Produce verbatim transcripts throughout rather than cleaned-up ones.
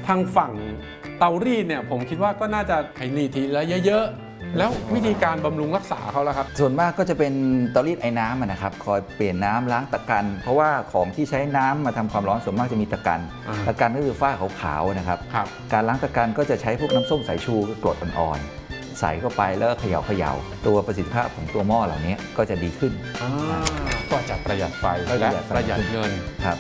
ทางฝั่งเตารีดเนี่ยผมคิดว่าก็น่าจะให้รีดทีละเยอะๆแล้ววิธีการบำรุงรักษาเขาล่ะครับส่วนมากก็จะเป็นเตารีดไอ้น้ำนะครับคอยเปลี่ยนน้ำล้างตะกันเพราะว่าของที่ใช้น้ำมาทำความร้อนส่วนมากจะมีตะกันตะกันก็คือฝ้าขาวๆนะครับการล้างตะกันก็จะใช้พวกน้ำส้มสายชูกรดอ่อนๆใส่เข้าไปแล้วเขย่าเขย่าตัวประสิทธิภาพของตัวหม้อเหล่านี้ก็จะดีขึ้นก็จะประหยัดไฟและประหยัดเงินครับ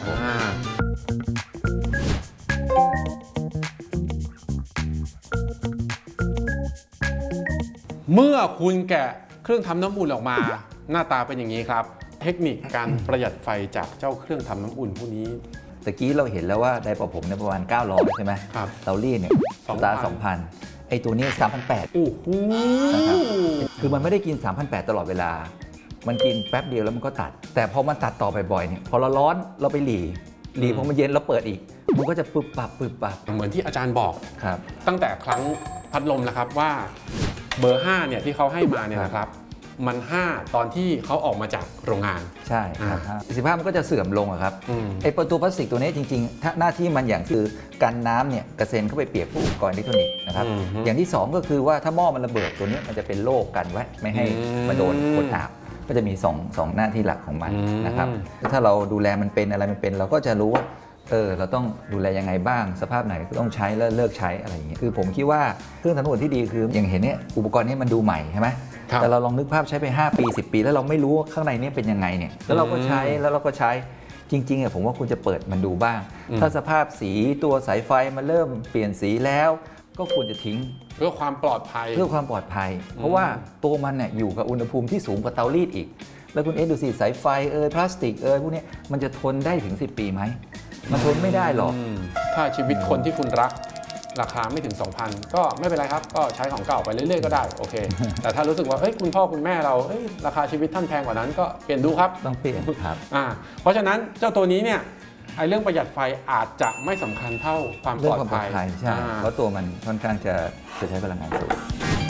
เมื่อคุณแกะเครื่องทำน้ำอุ่นออกมาหน้าตาเป็นอย่างนี้ครับเทคนิคการประหยัดไฟจากเจ้าเครื่องทำน้ำอุ่นพวกนี้ตะกี้เราเห็นแล้วว่าไดร์เป่าผมเนี่ยประมาณเก้าร้อยใช่ไหมครับเตารีดเนี่ยสตาร์สองพันไอตัวนี้สามพันแปดโอ้โหนะครับคือมันไม่ได้กิน สามพันแปดร้อย ตลอดเวลามันกินแป๊บเดียวแล้วมันก็ตัดแต่พอมันตัดต่อบ่อยๆเนี่ยพอเราร้อนเราไปหลีหลีพอมันเย็นเราเปิดอีกมันก็จะปึบปับปึบปับเหมือนที่อาจารย์บอกครับตั้งแต่ครั้งพัดลมแล้วครับว่าเบอร์ห้าเนี่ยที่เขาให้มาเนี่ยนะครับมันห้าตอนที่เขาออกมาจากโรงงานใช่ครับประสิทธิภาพมันก็จะเสื่อมลงครับไอประตูพลาสติกตัวนี้จริงๆถ้าหน้าที่มันอย่างคือกันน้ำเนี่ยกระเซ็นเข้าไปเปียกพวกอุปกรณ์อิเล็กทรอนิกส์นะครับอย่างที่สองก็คือว่าถ้าหม้อมันระเบิดตัวนี้มันจะเป็นโล่กันไว้ไม่ให้มาโดนคนอาบก็จะมีสองสองหน้าที่หลักของมันนะครับถ้าเราดูแลมันเป็นอะไรมันเป็นเราก็จะรู้ว่าเออเราต้องดูแลยังไงบ้างสภาพไหนก็ต้องใช้แล้วเลิกใช้อะไรอย่างเงี้ยคือผมคิดว่าเครื่องทำน้ำอุ่นที่ดีคืออย่างเห็นเนี่ยอุปกรณ์นี้มันดูใหม่ใช่ไหมแต่เราลองนึกภาพใช้ไปห้าปีสิบปีแล้วเราไม่รู้ว่าข้างในนี้เป็นยังไงเนี่ยแล้วเราก็ใช้แล้วเราก็ใช้จริงๆอ่ะผมว่าคุณจะเปิดมันดูบ้างถ้าสภาพสีตัวสายไฟมันเริ่มเปลี่ยนสีแล้วก็ควรจะทิ้งเพื่อความปลอดภัยเพื่อความปลอดภัยเพราะว่าตัวมันเนี่ยอยู่กับอุณหภูมิที่สูงกว่าเตารีดอีกแล้วคุณเอสดูสิสายไฟเอยพลาสติกเอยพวกนี้มันจะทนได้ถึงสิบปีไหมมันทนไม่ได้หรอกถ้าชีวิตคนที่คุณรักราคาไม่ถึง สองพัน ก็ไม่เป็นไรครับก็ใช้ของเก่าไปเรื่อยๆก็ได้โอเคแต่ถ้ารู้สึกว่าเฮ้ยคุณพ่อคุณแม่เราเฮ้ยราคาชีวิตท่านแพงกว่านั้นก็เปลี่ยนดูครับต้องเปลี่ยนครับอ่าเพราะฉะนั้นเจ้าตัวนี้เนี่ยไอ้เรื่องประหยัดไฟอาจจะไม่สำคัญเท่าความปลอดภัยใช่เพราะตัวมันค่อนข้างจะจะใช้พลังงานสูง